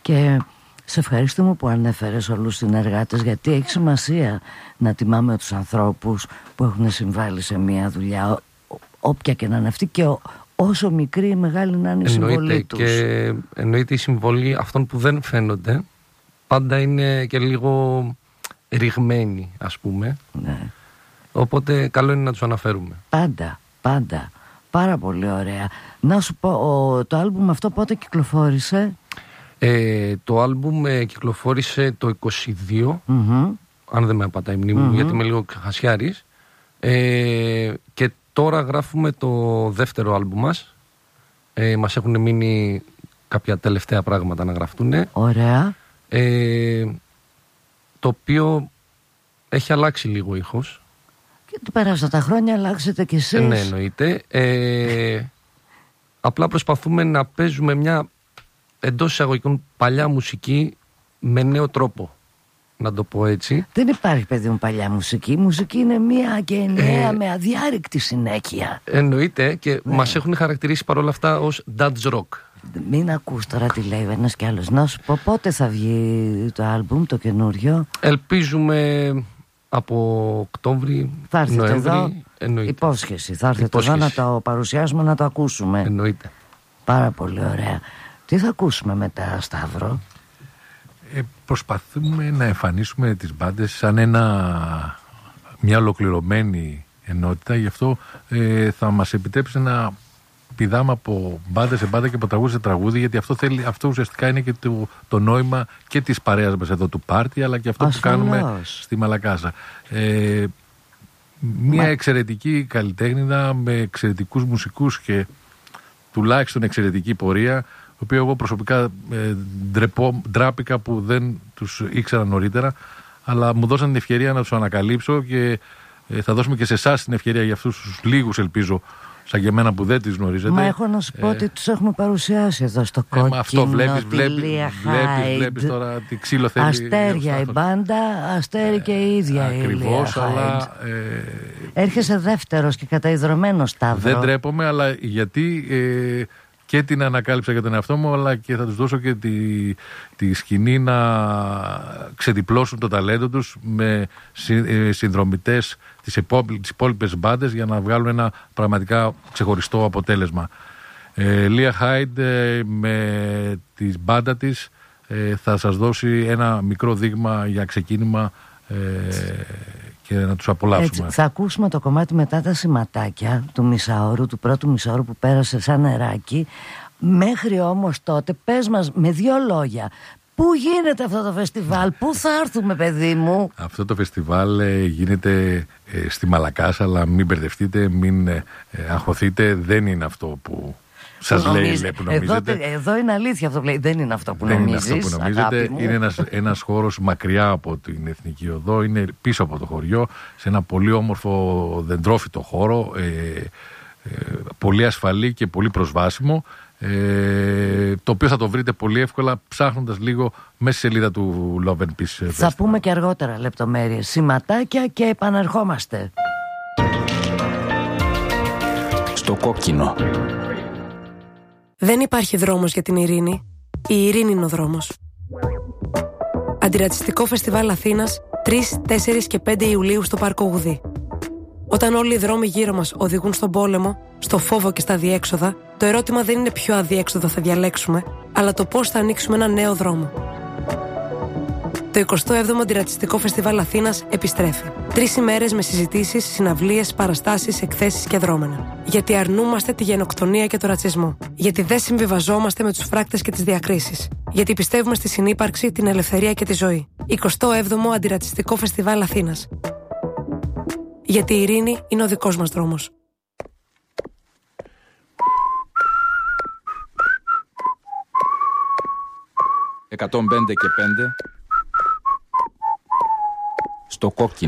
Και σε ευχαριστούμε που ανέφερες όλους τους συνεργάτες, γιατί έχει σημασία να τιμάμε τους ανθρώπους που έχουν συμβάλει σε μια δουλειά, όποια και να είναι αυτή, και όσο μικρή ή μεγάλη να είναι η συμβολή τους. Και εννοείται η συμβολή αυτών που δεν φαίνονται πάντα είναι και λίγο ρηγμένη, ας πούμε. Ναι. Οπότε καλό είναι να τους αναφέρουμε. Πάντα. Πάρα πολύ ωραία. Να σου πω, το άλμπουμ αυτό πότε κυκλοφόρησε? Το άλμπουμ κυκλοφόρησε το 22, αν δεν με απατάει η μνήμη μου, γιατί είμαι λίγο χασιάρης. Και τώρα γράφουμε το δεύτερο άλμπουμ μας. Μας έχουν μείνει κάποια τελευταία πράγματα να γραφτούν. Ωραία. Το οποίο έχει αλλάξει λίγο ο ήχος. Και του πέρασαν τα χρόνια, αλλάξετε κι εσείς. Ναι, εννοείται. Απλά προσπαθούμε να παίζουμε μια εντός εισαγωγικών παλιά μουσική με νέο τρόπο, να το πω έτσι. Δεν υπάρχει, παιδί μου, παλιά μουσική. Η μουσική είναι μία και ενιαία με αδιάρρηκτη συνέχεια. Εννοείται, και μας έχουν χαρακτηρίσει παρόλα αυτά ως Dutch Rock. Μην ακούς τώρα τι λέει ο ένας κι άλλος. Να σου πω, πότε θα βγει το άλμπουμ, το καινούριο? Ελπίζουμε από Οκτώβρη, θα έρθετε Νοέμβρη. εδώ. Εννοείται. Υπόσχεση. Θα έρθετε εδώ να το παρουσιάσουμε, να το ακούσουμε. Εννοείται. Πάρα πολύ ωραία. Τι θα ακούσουμε μετά, Σταύρο? Προσπαθούμε να εμφανίσουμε τις μπάντες σαν μια ολοκληρωμένη ενότητα. Γι' αυτό θα μας επιτρέψει να πηδάμε από μπάντα σε μπάντα και από τραγούδι σε τραγούδι, γιατί αυτό ουσιαστικά είναι και το νόημα και της παρέας μας εδώ του πάρτι, αλλά και αυτό που κάνουμε στη Μαλακάσα. Μια εξαιρετική καλλιτέχνηδα με εξαιρετικούς μουσικούς και τουλάχιστον εξαιρετική πορεία, το οποίο εγώ προσωπικά ντράπηκα που δεν τους ήξερα νωρίτερα, αλλά μου δώσαν την ευκαιρία να τους ανακαλύψω και θα δώσουμε και σε εσάς την ευκαιρία, για αυτούς τους λίγους ελπίζω σαν και εμένα που δεν τις γνωρίζετε. Μα έχω να σου πω ότι τους έχουμε παρουσιάσει εδώ στο Κόκκινο. Αυτό βλέπεις τώρα τι ξύλο θέλει. Αστέρια η μπάντα, αστέρι και η ίδια η Λία Χάιντ. Έρχεσαι δεύτερος και καταϊδρωμένος, Σταύρο. Δεν τρέπομαι, αλλά γιατί και την ανακάλυψα για τον εαυτό μου, αλλά και θα τους δώσω και τη σκηνή να ξεδιπλώσουν το ταλέντο τους με συνδρομητές τις υπόλοιπες μπάντες για να βγάλουν ένα πραγματικά ξεχωριστό αποτέλεσμα. Λία Χάιντ με τη μπάντα της θα σας δώσει ένα μικρό δείγμα για ξεκίνημα και να τους απολαύσουμε. Έτσι, θα ακούσουμε το κομμάτι μετά τα σηματάκια του μισάωρου, του πρώτου μισάωρου που πέρασε σαν νεράκι. Μέχρι όμως τότε πες μας με 2 λόγια, πού γίνεται αυτό το φεστιβάλ, πού θα έρθουμε, παιδί μου? Αυτό το φεστιβάλ γίνεται στη Μαλακάσα, αλλά μην μπερδευτείτε, μην αγχωθείτε, δεν είναι αυτό που σας λέει, που νομίζετε. Εδώ είναι αλήθεια αυτό που λέει, δεν είναι αυτό που νομίζεις. Είναι αυτό που νομίζετε, είναι ένας χώρος μακριά από την Εθνική Οδό, είναι πίσω από το χωριό, σε ένα πολύ όμορφο δεντρόφυτο χώρο, πολύ ασφαλή και πολύ προσβάσιμο, το οποίο θα το βρείτε πολύ εύκολα ψάχνοντας λίγο μέσα στη σελίδα του Love and Peace Festival. Θα πούμε και αργότερα λεπτομέρειες, σηματάκια και επαναρχόμαστε. Στο Κόκκινο. Δεν υπάρχει δρόμος για την ειρήνη. Η ειρήνη είναι ο δρόμος. Αντιρατσιστικό Φεστιβάλ Αθήνας 3, 4 και 5 Ιουλίου στο Πάρκο Γουδί. Όταν όλοι οι δρόμοι γύρω μας οδηγούν στον πόλεμο, στο φόβο και στα αδιέξοδα, το ερώτημα δεν είναι ποιο αδιέξοδο θα διαλέξουμε, αλλά το πώς θα ανοίξουμε ένα νέο δρόμο. Το 27ο Αντιρατσιστικό Φεστιβάλ Αθήνας επιστρέφει. 3 ημέρες με συζητήσεις, συναυλίες, παραστάσεις, εκθέσεις και δρόμενα. Γιατί αρνούμαστε τη γενοκτονία και το ρατσισμό. Γιατί δεν συμβιβαζόμαστε με τους φράκτες και τις διακρίσεις. Γιατί πιστεύουμε στη συνύπαρξη, την ελευθερία και τη ζωή. 27ο Αντιρατσιστικό Φεστιβάλ Αθήνας. Γιατί η ειρήνη είναι ο δικός μας δρόμος. 105 και 5 στο Κόκκινο.